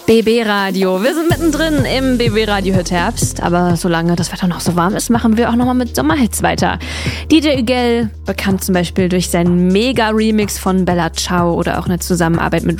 BB Radio. Wir sind mittendrin im BB Radio Hit Herbst, aber solange das Wetter noch so warm ist, machen wir auch nochmal mit Sommerhits weiter. DJ Ügel, bekannt zum Beispiel durch seinen Mega-Remix von Bella Ciao oder auch eine Zusammenarbeit mit